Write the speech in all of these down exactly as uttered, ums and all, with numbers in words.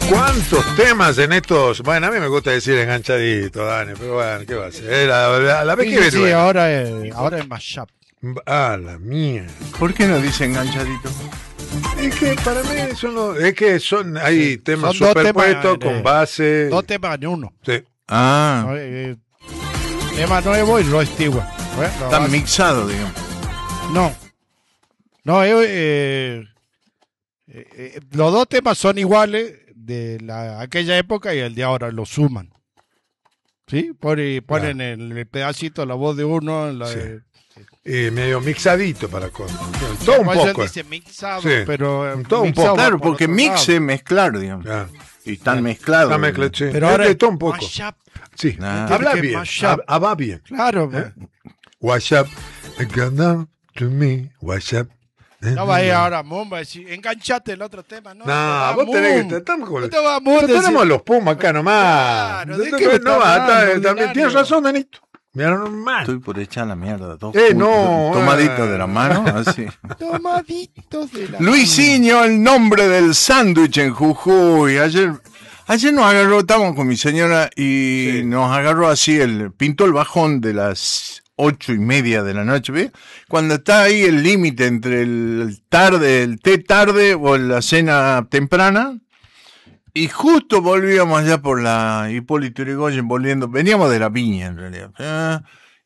¿Cuántos temas en estos? Bueno, a mí me gusta decir enganchadito, Dani, pero bueno, ¿qué va a ser? La, la, la vez Sí, que sí, viene, bueno. ahora es, ahora es mashup. Ah, la mía. ¿Por qué no dice enganchadito? Es que para mí son los, es que son, hay Sí, temas son dos superpuestos temas, con eh, base. Dos temas en uno. Sí. Ah, ¿No? Eh, tema nuevo y lo antiguo. Bueno, están lo- mixados, digamos. No. No, eh, eh, eh, eh, los dos temas son iguales de la, aquella época y el de ahora, lo suman. ¿Sí? Ponen, ponen el, el pedacito, la voz de uno, la Sí. de... Y medio mixadito para cosas. Todo un Pues él poco. dice mixado, Sí. pero... eh, Todo un mixado poco. va Claro, por porque otro mix lado. es mezclar, digamos. Ah, Y están mezclados. está mezcla, sí. Pero Es ahora de es todo un poco. mashup. Sí. Ah. Habla Tiene que bien. mashup. hab- Habla bien. Claro, ¿Eh? What's up? Come down to me. What's up? no va a ir ahora Moon, va a decir, enganchate el otro tema, ¿no? No, va vos Moon. tenés que estamos con No te va Moon, Pero decir- tenemos los Pumas acá nomás. Claro, ¿de No, qué me no, estás va, hablando, está- también ordinario? tienes razón, Danito. Mira, normal. Estoy por echar la mierda. Dos Eh, putos, no, Tomadito eh. de la mano, así. Tomaditos de la Luisinho, el nombre del sándwich en Jujuy. Ayer, ayer nos agarró, estábamos con mi señora y Sí. nos agarró así, el pintó el bajón de las ocho y media de la noche, ¿ves? Cuando está ahí el límite entre el tarde, el té tarde o la cena temprana. Y justo volvíamos allá por la Hipólito Yrigoyen, volviendo, veníamos de la Viña en realidad. Ah,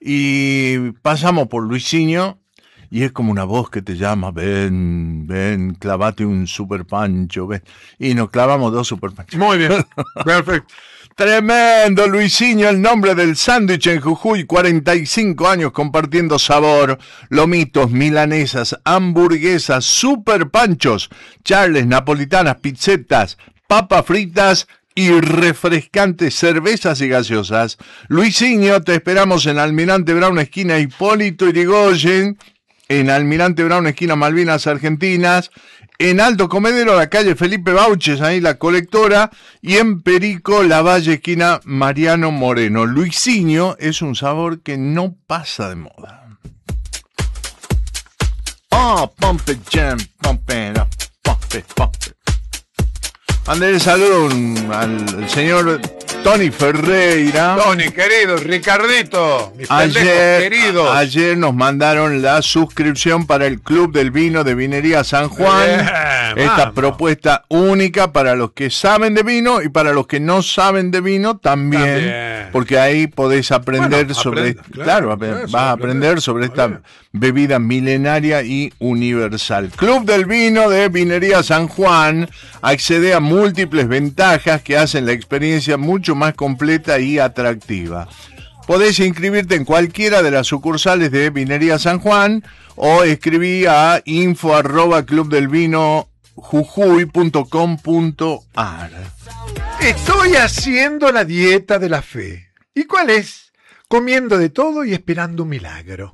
y pasamos por Luisinho. Y es como una voz que te llama, ven, ven, clavate un super pancho, ven. Y nos clavamos dos super panchos. Muy bien. Perfecto. Tremendo, Luisinho, el nombre del sándwich en Jujuy, cuarenta y cinco años compartiendo sabor, lomitos, milanesas, hamburguesas, super panchos, charles, napolitanas, pizzetas, papas fritas y refrescantes cervezas y gaseosas. Luisinho, te esperamos en Almirante Brown, esquina Hipólito Yrigoyen, en Almirante Brown, esquina Malvinas Argentinas, en Alto Comedero, la calle Felipe Bauches, ahí la colectora, y en Perico, la Valle, esquina Mariano Moreno. Luisinho es un sabor que no pasa de moda. Oh, pump it, jam, pump it up, pump it, pump it. Mandé el saludo un- al, al señor Tony Ferreira. Tony, querido, Ricardito, mis pendejos Ayer, queridos. ayer nos mandaron la suscripción para el Club del Vino de Vinería San Juan. Bien, Esta vamos. propuesta única para los que saben de vino y para los que no saben de vino también. También. Porque ahí podés aprender Bueno, sobre... aprende, claro, claro, ap- claro, vas a aprender. aprender sobre Está esta bien. bebida milenaria y universal. Club del Vino de Vinería San Juan accede a múltiples ventajas que hacen la experiencia mucho más completa y atractiva. Podés inscribirte en cualquiera de las sucursales de Vinería San Juan o escribí a info arroba clubdelvinojujuy.com.ar. Estoy haciendo la dieta de la fe. ¿Y cuál es? Comiendo de todo y esperando un milagro.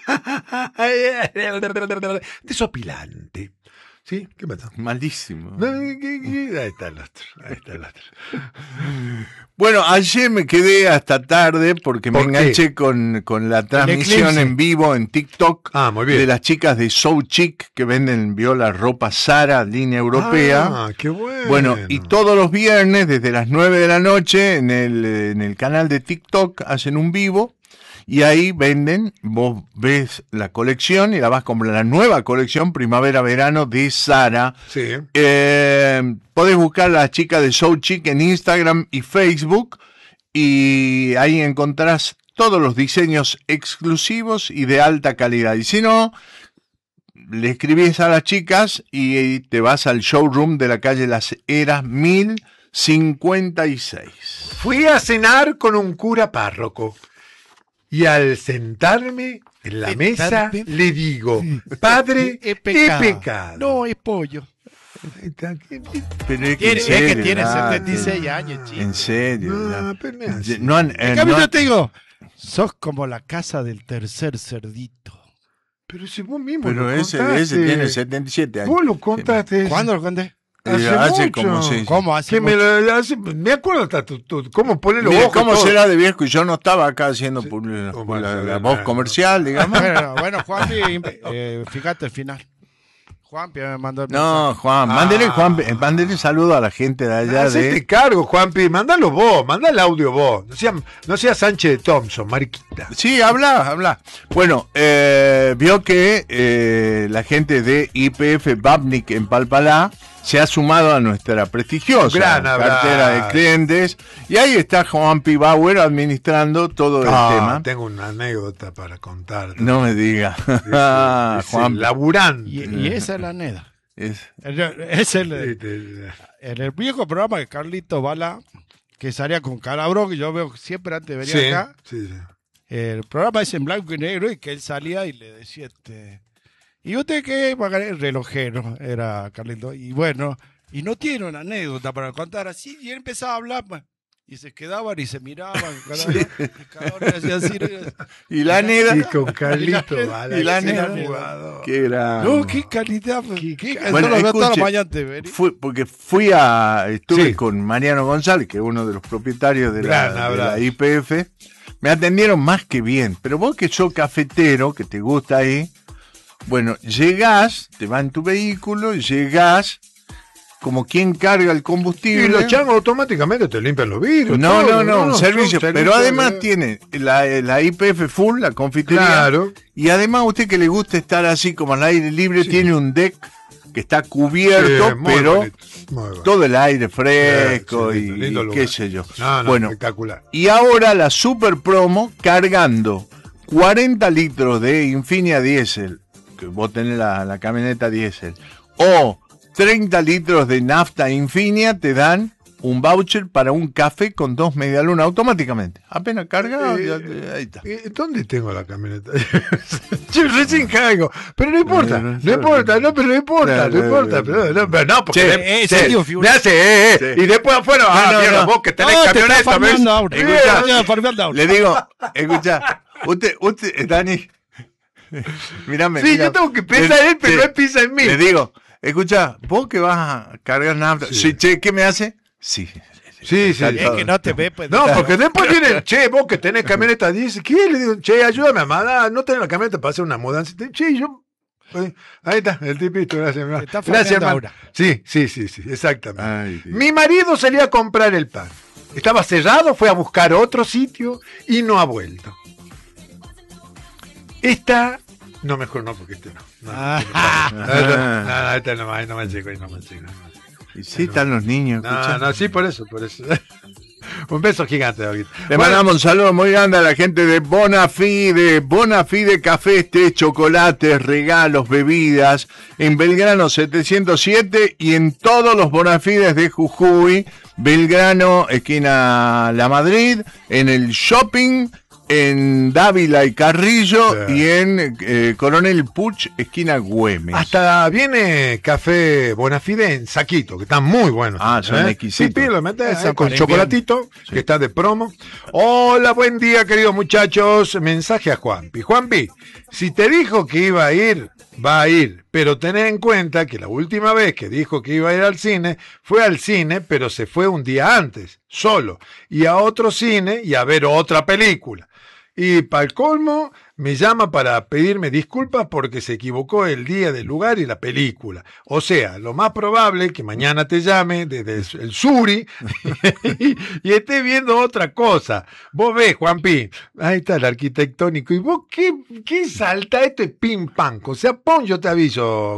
Desopilante. ¿Sí? ¿Qué pasa? Malísimo. No, ¿qué- qué? Ahí está el otro. Ahí está el otro. Bueno, ayer me quedé hasta tarde porque me ¿Por qué? enganché con, con la transmisión eclipse. en vivo en TikTok Ah, muy bien. de las chicas de So Chic que venden viola, ropa Zara, línea europea. Ah, qué bueno. Bueno, y todos los viernes, desde las nueve de la noche, en el, en el canal de TikTok, hacen un vivo, y ahí venden, vos ves la colección, y la vas a comprar, la nueva colección primavera-verano de Zara. Sí. Eh, podés buscar a la chica de So Chic en Instagram y Facebook, y ahí encontrás todos los diseños exclusivos y de alta calidad. Y si no, le escribís a las chicas y te vas al showroom de la calle Las Heras mil cincuenta y seis. Fui a cenar con un cura párroco. Y al sentarme en la mesa, Sentarme. le digo, Padre, Es he pecado. pecado. No, es pollo. Está- ¿qué- qué- Pero es que, Tiene- en es que serio, tiene date. setenta y seis años, chico. En serio. No, ya. pero no es así. No han- eh, En cambio no yo han- te digo, sos como la casa del tercer cerdito. Pero si vos mismo pero lo ese, contaste. ese tiene setenta y siete años. Vos lo contaste. ¿Cuándo lo conté? Hace, Eh, hace mucho. como seis- ¿Cómo hace Que me, mucho? lo- hace- me acuerdo hasta tu, tu- cómo poner los Mire, ojos. ¿cómo todo. será de viejo? Y yo no estaba acá haciendo pu- la, ¿Cómo la- vas a la ver? voz comercial, digamos. Bueno, bueno, Juanpi, eh, fíjate el final. Juan me mandó el No, mensaje. Juan, Ah. mándele, Juan, eh, mándele saludo a la gente de allá Hacete de... cargo, Juanpi, mandalo vos, manda el audio vos. No sea, no sea Sánchez de Thompson, mariquita. Sí, habla, habla. Bueno, eh, vio que eh, la gente de I P F Babnik en Palpalá se ha sumado a nuestra prestigiosa Gran abrazo. cartera de clientes. Y ahí está Juan P. Bauer administrando todo el Ah, tema. tengo una anécdota para contarte. No me diga. Ese- ese Juan, laburante. Y, y esa es la neda. es- El- Es el, Este, en el viejo programa de Carlito Bala, que salía con Calabró, que yo veo siempre antes de venir sí, acá. sí, sí. El programa es en blanco y negro y que él salía y le decía, este, ¿y usted qué? El relojero era Carlito. Y bueno, y no tiene una anécdota para contar así. Y él empezaba a hablar, pues, y se quedaban y se miraban. Cada, uno- y cada uno hacía así. Y la neda. Y con Carlito, Y la- Bala, y la ese era nena. jugador. Que era... No, qué calidad. pues, qué, Bueno, eso lo veo toda la escuche, mañana antes de venir. Fui, porque fui a... Estuve Sí. con Mariano González, que es uno de los propietarios de la, Gran de abrazo. la I P F. Me atendieron más que bien. Pero vos que sos cafetero, que te gusta ahí, bueno, llegás, te va en tu vehículo, llegás como quien carga el combustible. Y los changos automáticamente te limpian los vidrios. No, todo, no, no, un servicio. son Pero servicios además de- tiene la, la I P F full, la confitería. Claro. Y además usted que le gusta estar así como al aire libre, tiene un deck que está cubierto, Sí, muy pero bonito, muy bonito. todo el aire fresco Sí, y, lindo, lindo y lugar. qué sé yo. No, no, bueno, espectacular. y ahora la super promo cargando cuarenta litros de Infinia Diesel, que vos tenés la, la camioneta Diesel, o treinta litros de nafta Infinia, te dan un voucher para un café con dos medialunas automáticamente. Apenas cargado, Eh, ya- ahí está. Eh, ¿Dónde tengo la camioneta? Yo recién caigo. Pero no importa, No, no, no importa, no, pero no importa, No, no no, importa. no, Pero no. no, pero no, porque Che, me- eh, se- sentido me figurado. hace, eh, eh, Sí. y después afuera, ah, no, mierda, no. vos que tenés No, te está camioneta, ¿ves? farmeando ahora. Escuchá. Te está farmeando ahora. Le digo, escucha, usted, usted, Dani, mírame. Sí, mírame. yo tengo que pensar Le- él, pero sí. él piensa en mí. Le digo, escucha, vos que vas a cargar nafta, Sí. sí, che, ¿qué me hace? Sí. Sí, sí. Es que no te ve, pues. No, porque después viene, che, vos que tenés camioneta, dice, ¿qué? Le digo, che, ayúdame, amada, no tenés la camioneta para hacer una mudanza. Che, yo... eh, Ahí está, el tipito, gracias, hermano. Está Gracias, farmeando hermano. ahora. Sí, sí, sí, sí, exactamente. Ay, Dios. Mi marido salía a comprar el pan. Estaba cerrado, fue a buscar otro sitio y no ha vuelto. Esta... No, mejor no, porque este no. No, Ah. no, no, no, no, este no, me- no me llegó, no me llegó. No, me llegó. Y sí, están los niños. no, escuchá. no, sí, por eso, por eso. Un beso gigante, David. Le Bueno, mandamos un saludo muy grande a la gente de Bonafide, Bonafide Cafés, té, chocolates, regalos, bebidas, en Belgrano setecientos siete y en todos los Bonafides de Jujuy, Belgrano, esquina La Madrid, en el shopping, en Dávila y Carrillo Sí. y en eh, Coronel Puch, esquina Güemes. hasta viene café Bonafide en saquito, que está muy bueno. Ah, son ¿Eh? exquisitos. Sí, pídelo, mete, Eso eh, con para chocolatito, que está de promo. Hola, buen día, queridos muchachos. Mensaje a Juanpi. Juanpi, si te dijo que iba a ir, va a ir. Pero tened en cuenta que la última vez que dijo que iba a ir al cine, fue al cine, pero se fue un día antes, solo. Y a otro cine y a ver otra película. Y para el colmo, me llama para pedirme disculpas porque se equivocó el día, del lugar y la película. O sea, lo más probable es que mañana te llame desde el Suri y, y esté viendo otra cosa. Vos ves, Juanpi, ahí está el arquitectónico. ¿Y vos qué, qué salta? Esto es pim pam. O sea, pon, yo te aviso.